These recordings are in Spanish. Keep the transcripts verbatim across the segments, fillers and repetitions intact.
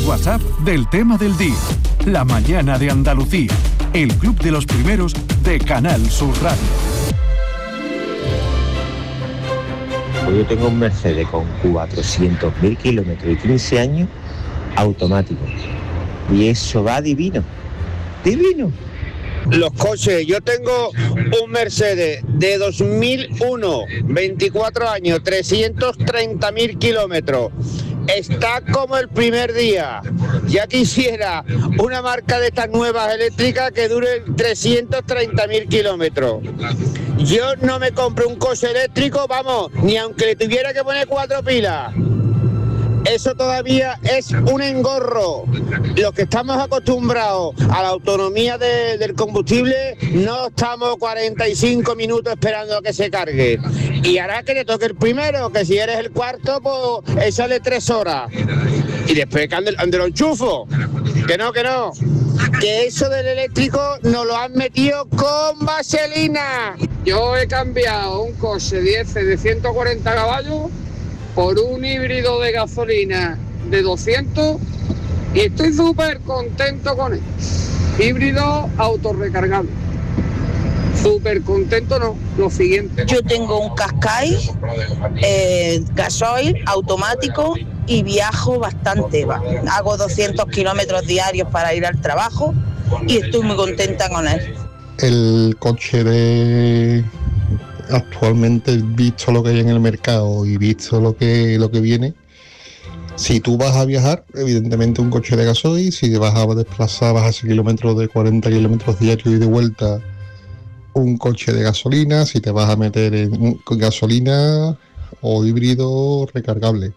WhatsApp del tema del día. La mañana de Andalucía. El club de los primeros de Canal Sur Radio. Pues yo tengo un Mercedes con cuatrocientos mil kilómetros y quince años automático. Y eso va divino. Divino. Los coches, yo tengo un Mercedes de dos mil uno, veinticuatro años, trescientos treinta mil kilómetros. Está como el primer día. Ya quisiera una marca de estas nuevas eléctricas que dure trescientos treinta mil kilómetros. Yo no me compro un coche eléctrico, vamos, ni aunque le tuviera que poner cuatro pilas. Eso todavía es un engorro. Los que estamos acostumbrados a la autonomía de, del combustible, no estamos cuarenta y cinco minutos esperando a que se cargue. Y hará que le toque el primero, que si eres el cuarto, pues échale tres horas. Y después que ande, ande lo enchufo. Que no, que no. Que eso del eléctrico nos lo han metido con vaselina. Yo he cambiado un coche diésel de ciento cuarenta caballos por un híbrido de gasolina de doscientos y estoy súper contento con él. Híbrido autorrecargable. Súper contento, no, lo siguiente. Yo tengo un Qashqai, eh, gasoil, automático y viajo bastante. Va. Hago doscientos kilómetros diarios para ir al trabajo y estoy muy contenta con él. El coche de... Actualmente, visto lo que hay en el mercado y visto lo que lo que viene, si tú vas a viajar, evidentemente un coche de gasoil. Si te vas a desplazar, vas a hacer kilómetros de cuarenta kilómetros diarios y de vuelta, un coche de gasolina. Si te vas a meter en gasolina o híbrido recargable,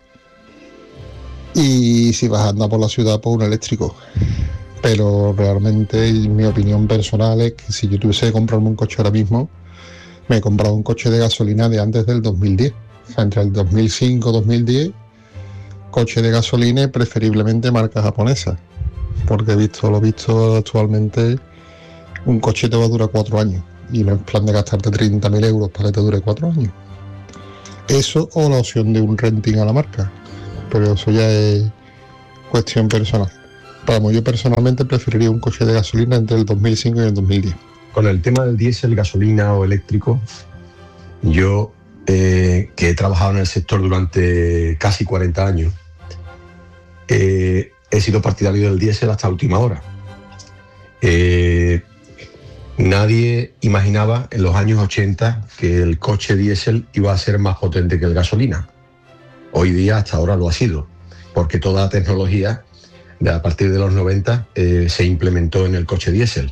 y si vas a andar por la ciudad, pues un eléctrico. Pero realmente, mi opinión personal es que si yo tuviese que comprarme un coche ahora mismo, me he comprado un coche de gasolina de antes del dos mil diez. O sea, entre el dos mil cinco y dos mil diez, coche de gasolina y preferiblemente marca japonesa. Porque he visto lo visto actualmente, un coche te va a durar cuatro años. Y no es plan de gastarte treinta mil euros para que te dure cuatro años. Eso o la opción de un renting a la marca. Pero eso ya es cuestión personal. Vamos, yo personalmente preferiría un coche de gasolina entre el dos mil cinco y el dos mil diez. Con el tema del diésel, gasolina o eléctrico, yo eh, que he trabajado en el sector durante casi cuarenta años, eh, he sido partidario del diésel hasta última hora. Eh, nadie imaginaba en los años ochenta que el coche diésel iba a ser más potente que el gasolina. Hoy día hasta ahora lo ha sido, porque toda la tecnología de a partir de los noventa eh, se implementó en el coche diésel.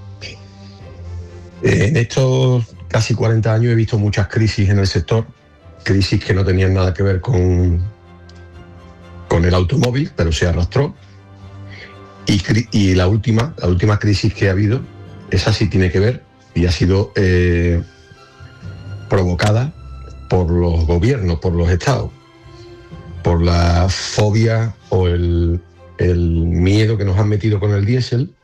En estos casi cuarenta años he visto muchas crisis en el sector, crisis que no tenían nada que ver con, con el automóvil, pero se arrastró. Y, y la última, la última crisis que ha habido, esa sí tiene que ver y ha sido eh, provocada por los gobiernos, por los estados, por la fobia o el, el miedo que nos han metido con el diésel.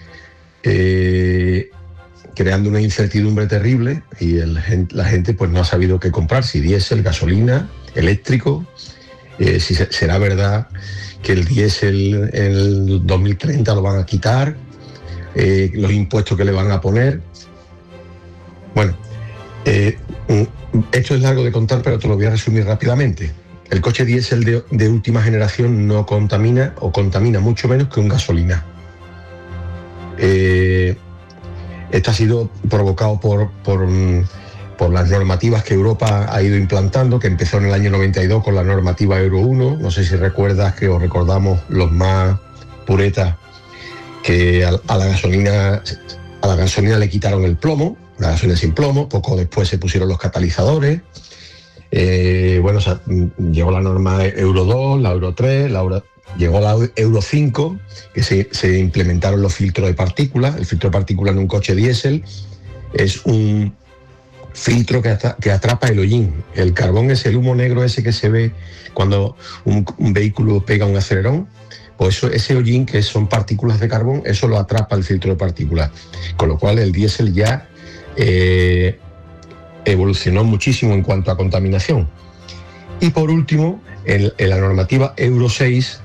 Eh, creando una incertidumbre terrible y el, la gente pues no ha sabido qué comprar, si diésel, gasolina, eléctrico, eh, si se, será verdad que el diésel en el dos mil treinta lo van a quitar, eh, los impuestos que le van a poner. Bueno, eh, esto es largo de contar, pero te lo voy a resumir rápidamente. El coche diésel de, de última generación no contamina o contamina mucho menos que un gasolina. Eh, Esto ha sido provocado por, por, por las normativas que Europa ha ido implantando, que empezó en el año noventa y dos con la normativa Euro uno. No sé si recuerdas que os recordamos los más puretas que a, a, la gasolina, a la gasolina le quitaron el plomo, la gasolina sin plomo. Poco después se pusieron los catalizadores. Eh, bueno, o sea, llegó la norma Euro dos, la Euro tres, la Euro... Llegó la Euro cinco, que se, se implementaron los filtros de partículas. El filtro de partículas en un coche diésel es un filtro que, atra, que atrapa el hollín. El carbón es el humo negro ese que se ve cuando un, un vehículo pega un acelerón. Pues eso, ese hollín, que son partículas de carbón, eso lo atrapa el filtro de partículas. Con lo cual el diésel ya eh, evolucionó muchísimo en cuanto a contaminación. Y por último, en, en la normativa Euro seis,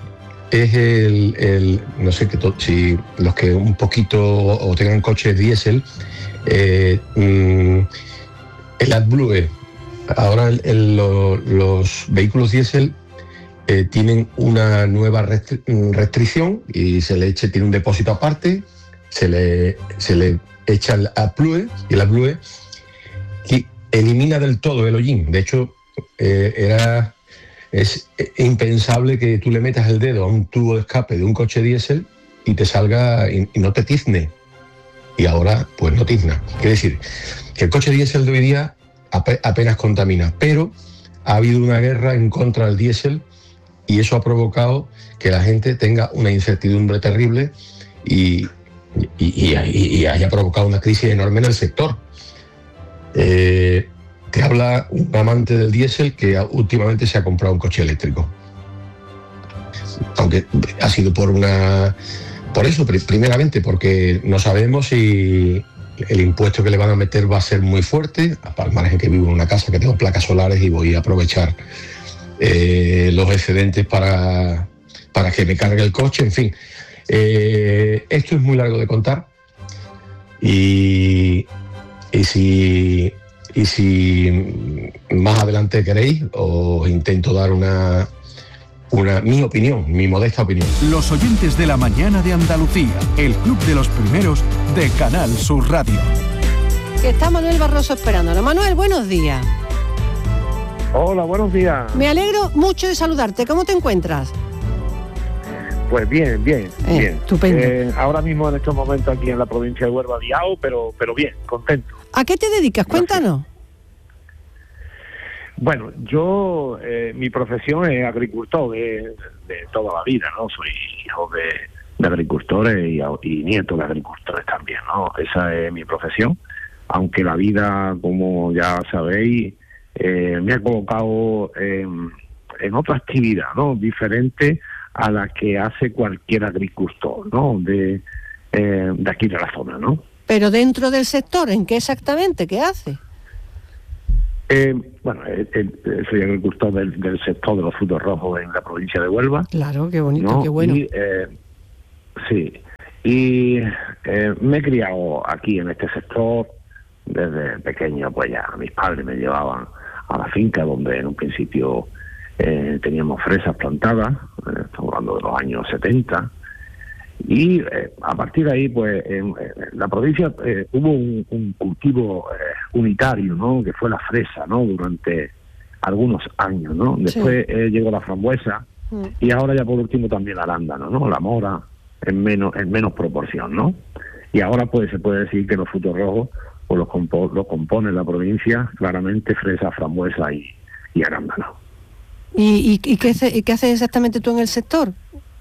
es el, el no sé que to, si los que un poquito o tengan coches diésel, eh, mm, el AdBlue. Ahora el, el, lo, los vehículos diésel eh, tienen una nueva restri restricción y se le echa, tiene un depósito aparte, se le, se le echa el AdBlue y el AdBlue elimina del todo el hollín. De hecho, eh, era es impensable que tú le metas el dedo a un tubo de escape de un coche diésel y te salga y, y no te tizne. Y ahora, pues no tizna. Quiere decir que el coche diésel de hoy día apenas contamina, pero ha habido una guerra en contra del diésel y eso ha provocado que la gente tenga una incertidumbre terrible y, y, y, y haya provocado una crisis enorme en el sector. Eh, te habla un amante del diésel que últimamente se ha comprado un coche eléctrico, aunque ha sido por una por eso primeramente porque no sabemos si el impuesto que le van a meter va a ser muy fuerte, al margen que vivo en una casa que tengo placas solares y voy a aprovechar eh, los excedentes para, para que me cargue el coche, en fin. Eh, esto es muy largo de contar y, y, si, y si más adelante queréis os intento dar una... Una, mi opinión, mi modesta opinión. Los oyentes de la mañana de Andalucía, el club de los primeros de Canal Sur Radio. Que está Manuel Barroso esperándonos. Manuel, buenos días. Hola, buenos días. Me alegro mucho de saludarte. ¿Cómo te encuentras? Pues bien, bien, eh, bien. Estupendo. Eh, ahora mismo en estos momentos aquí en la provincia de Huelva, liado, pero, pero bien, contento. ¿A qué te dedicas? Cuéntanos. Bueno, yo, eh, mi profesión es agricultor de, de toda la vida, ¿no? Soy hijo de, de agricultores y, y nieto de agricultores también, ¿no? Esa es mi profesión, aunque la vida, como ya sabéis, eh, me ha colocado en, en otra actividad, ¿no? Diferente a la que hace cualquier agricultor, ¿no? De, eh, de aquí de la zona, ¿no? Pero dentro del sector, ¿en qué exactamente? ¿Qué hace? Eh, bueno, eh, eh, soy agricultor del, del sector de los frutos rojos en la provincia de Huelva. Claro, qué bonito, ¿no? qué bueno. Y, eh, sí, y eh, me he criado aquí en este sector desde pequeño, pues ya mis padres me llevaban a la finca donde en un principio eh, teníamos fresas plantadas, eh, estamos hablando de los años setenta. Y eh, a partir de ahí, pues, en, en la provincia eh, hubo un, un cultivo eh, unitario, ¿no? Que fue la fresa, ¿no? Durante algunos años, ¿no? Después sí. eh, llegó la frambuesa mm. y ahora ya por último también el arándano, ¿no? La mora en menos en menos proporción, ¿no? Y ahora, pues, se puede decir que los frutos rojos pues los, compo los compone la provincia claramente fresa, frambuesa y, y arándano. ¿Y, y, y, qué, y qué haces exactamente tú en el sector?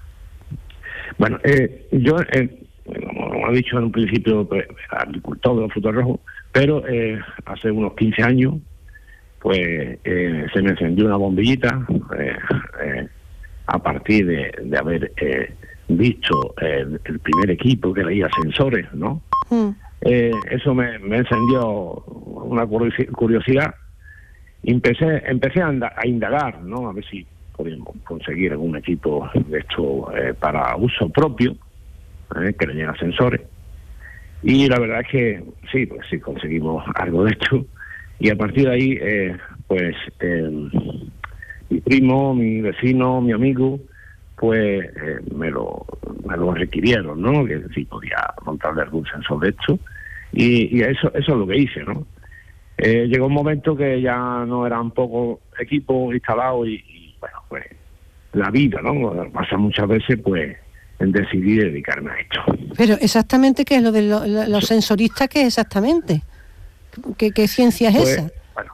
Bueno, eh, yo, eh, como he dicho en un principio, pues, agricultor de los frutos rojos, pero eh, hace unos quince años, pues eh, se me encendió una bombillita eh, eh, a partir de, de haber eh, visto eh, el primer equipo que leía sensores, ¿no? Mm. Eh, eso me, me encendió una curiosidad y empecé, empecé a, a indagar, ¿no? A ver si podemos conseguir algún equipo de esto eh, para uso propio, eh, que le lleguen sensores. Y la verdad es que sí, pues sí conseguimos algo de esto. Y a partir de ahí, eh, pues eh, mi primo, mi vecino, mi amigo, pues eh, me lo me lo requirieron, ¿no? Que si podía montarle algún sensor de esto. Y, y eso eso es lo que hice, ¿no? Eh, llegó un momento que ya no eran pocos equipos instalados y bueno, pues la vida, ¿no? Pasa muchas veces, pues, en decidir dedicarme a esto. Pero exactamente, ¿qué es lo de lo, lo, los sensoristas? ¿Qué es exactamente? ¿Qué, qué ciencia es pues, esa? Bueno,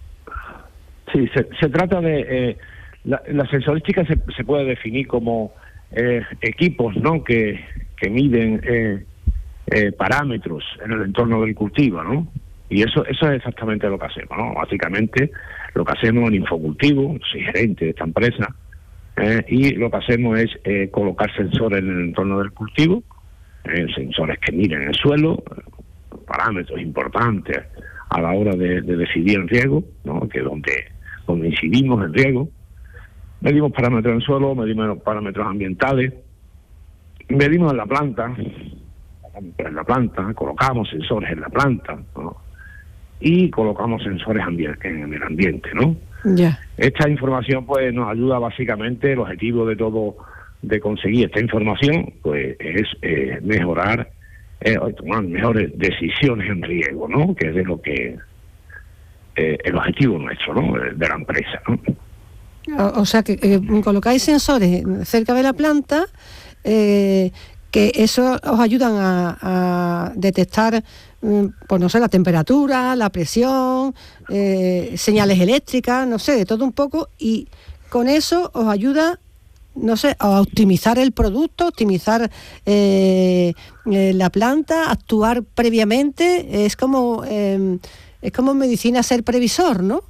sí, se, se trata de... Eh, la, la sensorística se, se puede definir como eh, equipos, ¿no? Que, que miden eh, eh, parámetros en el entorno del cultivo, ¿no? Y eso eso es exactamente lo que hacemos, ¿no? Básicamente lo que hacemos en Infocultivo, soy gerente de esta empresa, eh, y lo que hacemos es eh, colocar sensores en el entorno del cultivo, eh, sensores que miden el suelo, parámetros importantes a la hora de, de decidir el riego, ¿no? Que es donde, donde incidimos en riego, medimos parámetros en suelo, medimos parámetros ambientales, medimos en la planta, en la planta, colocamos sensores en la planta, ¿no? Y colocamos sensores ambien- en el ambiente, ¿no? Ya. Esta información pues nos ayuda básicamente, el objetivo de todo, de conseguir esta información, pues es eh, mejorar, eh, tomar mejores decisiones en riego, ¿no? Que es de lo que eh, el objetivo nuestro, ¿no? De la empresa, ¿no? O, o sea que eh, colocáis sensores cerca de la planta, eh, que eso os ayudan a, a detectar, pues no sé, la temperatura, la presión, eh, señales eléctricas, no sé, de todo un poco, y con eso os ayuda, no sé, a optimizar el producto, optimizar eh, eh, la planta, actuar previamente. Es como eh, es como en medicina ser previsor, ¿no?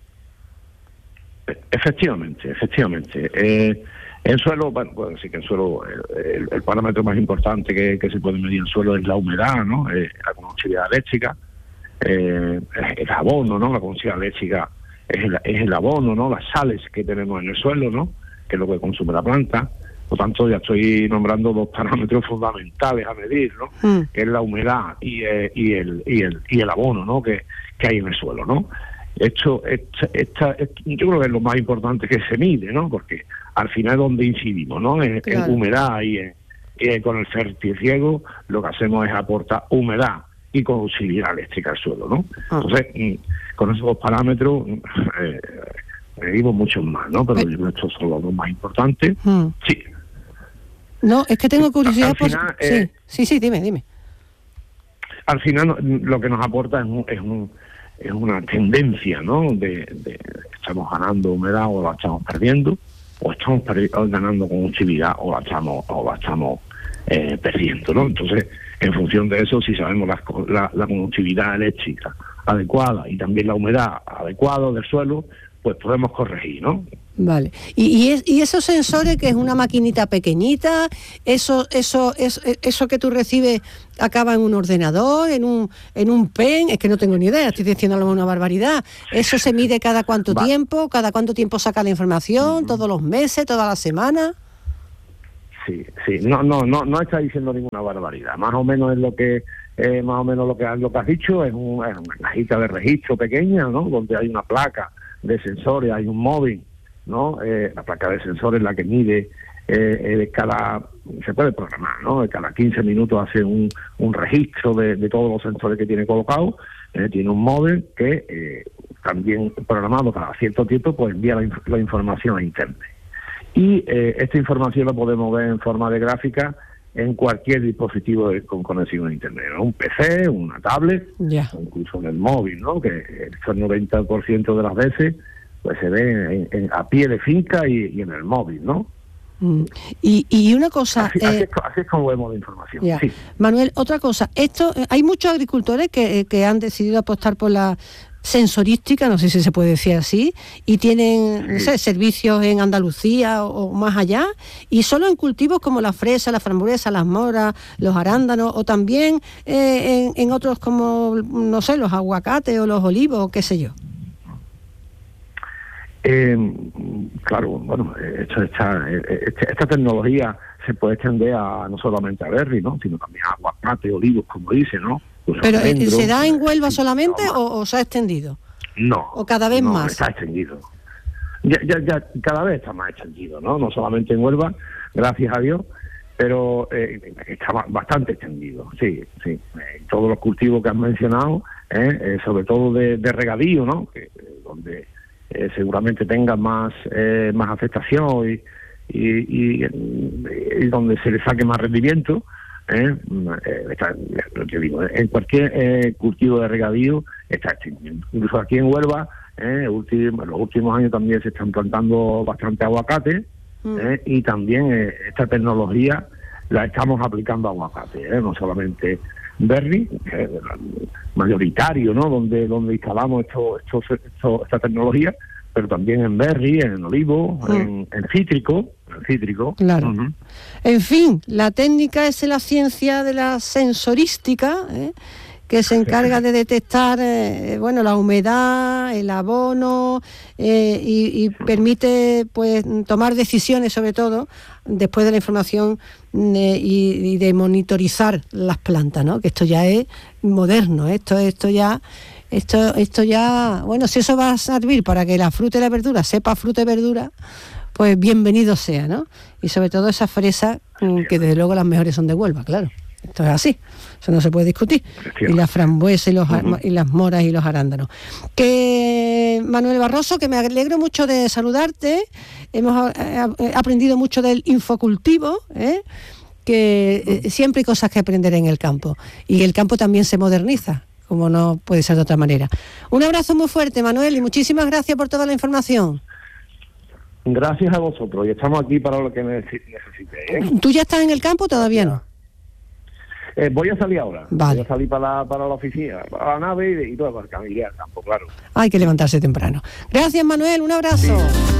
Efectivamente, efectivamente. Eh, en suelo, bueno, bueno, sí que en suelo el, el, el parámetro más importante que, que se puede medir en suelo es la humedad, ¿no? Eh, la conductividad eléctrica, eh, el abono, ¿no? La conductividad eléctrica es el, es el abono, ¿no? Las sales que tenemos en el suelo, ¿no? Que es lo que consume la planta. Por tanto, ya estoy nombrando dos parámetros fundamentales a medir, ¿no? Mm. Que es la humedad y, eh, y el y el y el abono, ¿no? Que, que hay en el suelo, ¿no? Esto, esta, esta, yo creo que es lo más importante que se mide, ¿no? Porque al final es donde incidimos, ¿no? En, claro. en humedad y, en, y con el fertirriego lo que hacemos es aportar humedad y conductividad eléctrica al suelo, ¿no? Ah. Entonces, con esos dos parámetros eh, medimos muchos más, ¿no? Pero eh. estos son los dos más importantes. Hmm. Sí. No, es que tengo curiosidad. Al final, por... eh, sí, sí, sí, dime, dime. Al final lo que nos aporta es un... Es un es una tendencia, ¿no? De, de estamos ganando humedad o la estamos perdiendo, o estamos perdi- o ganando conductividad o la estamos o la estamos eh, perdiendo, ¿no? Entonces, en función de eso, si sabemos la, la, la conductividad eléctrica adecuada y también la humedad adecuada del suelo, pues podemos corregir, ¿no? Vale. Y, y, es, y esos sensores, que es una maquinita pequeñita, eso, eso, es, eso que tú recibes acaba en un ordenador, en un, en un pen, es que no tengo ni idea, estoy diciendo una barbaridad. Eso se mide cada cuánto Va. tiempo, cada cuánto tiempo saca la información, uh-huh. todos los meses, todas las semanas. Sí, sí, no, no, no, no está diciendo ninguna barbaridad. Más o menos es lo que, eh, más o menos lo que, lo que has dicho, es, un, es una cajita de registro pequeña, ¿no? Donde hay una placa de sensores, hay un móvil, ¿no? Eh, la placa de sensores, la que mide eh, eh, cada, se puede programar, ¿no? Cada quince minutos hace un, un registro de, de todos los sensores que tiene colocados. Eh, tiene un móvil que eh, también programado cada cierto tiempo, pues envía la, inf- la información a internet. Y eh, esta información la podemos ver en forma de gráfica en cualquier dispositivo de, con conexión a internet, ¿no? Un P C, una tablet, yeah. o incluso en el móvil, ¿no? Que el noventa por ciento de las veces pues se ve en, en, a pie de finca y, y en el móvil, ¿no? Mm. Y, y una cosa... Así, eh, así, es, así es como vemos la información. Yeah. Sí. Manuel, otra cosa. Esto, eh, hay muchos agricultores que, que han decidido apostar por la sensorística, no sé si se puede decir así, y tienen, sí. no sé, servicios en Andalucía o, o más allá, y solo en cultivos como la fresa, la frambuesa, las moras, los arándanos, o también eh, en, en otros como, no sé, los aguacates o los olivos, qué sé yo. Eh, claro, bueno, esto, esta, esta, esta tecnología se puede extender a no solamente a berry, ¿no? Sino también a aguacate, olivos, como dice, ¿no? Pues ¿Pero almendro, se da en Huelva sí, solamente no, o, o se ha extendido? No. ¿O cada vez no, más? Está extendido. Ya, ya, ya cada vez está más extendido, ¿no? No solamente en Huelva, gracias a Dios, pero eh, está bastante extendido, sí, sí. Eh, todos los cultivos que has mencionado, eh, eh, sobre todo de, de regadío, ¿no? Que, eh, donde eh, seguramente tengan más eh, más afectación y, y, y, y donde se le saque más rendimiento. Eh, eh, está, lo que digo, en cualquier eh, cultivo de regadío está extinguiendo. Incluso aquí en Huelva, eh, último, en los últimos años también se están plantando bastante aguacate, mm. eh, y también eh, esta tecnología la estamos aplicando a aguacate, eh, no solamente berry, que es mayoritario, ¿no? Donde donde instalamos esto, esto, esto, esta tecnología, pero también en berry, en olivo, mm. en, en cítrico. cítrico. Claro. Uh-huh. En fin, la técnica es la ciencia de la sensorística, ¿eh? que se encarga de detectar eh, bueno, la humedad, el abono eh, y, y permite pues tomar decisiones, sobre todo después de la información eh, y, y de monitorizar las plantas, ¿no? Que esto ya es moderno, ¿eh? esto esto ya esto esto ya bueno, si eso va a servir para que la fruta y la verdura sepa fruta y verdura, pues bienvenido sea, ¿no? Y sobre todo esas fresas, que desde luego las mejores son de Huelva, claro. Esto es así, eso no se puede discutir. Y las frambuesas y, los, uh-huh. y las moras y los arándanos. Que Manuel Barroso, que me alegro mucho de saludarte, hemos eh, aprendido mucho del infocultivo, ¿eh? que eh, siempre hay cosas que aprender en el campo. Y el campo también se moderniza, como no puede ser de otra manera. Un abrazo muy fuerte, Manuel, y muchísimas gracias por toda la información. Gracias a vosotros, y estamos aquí para lo que necesitéis. ¿eh? ¿Tú ya estás en el campo o todavía no? Eh, voy a salir ahora. Vale. Voy a salir para la, para la oficina, para la nave y, y todo, para el al campo, claro. Hay que levantarse temprano. Gracias, Manuel, un abrazo.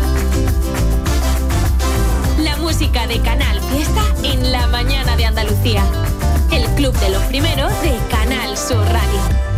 Sí. La música de Canal Fiesta en la mañana de Andalucía. El club de los primeros de Canal Sur Radio.